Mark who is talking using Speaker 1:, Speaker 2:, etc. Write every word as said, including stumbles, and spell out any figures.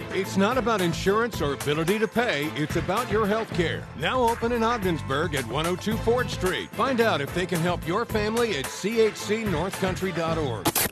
Speaker 1: It's not about insurance or ability to pay. It's about your health care. Now open in Ogdensburg at one oh two Ford Street. Find out if they can help your family at c h c north country dot org.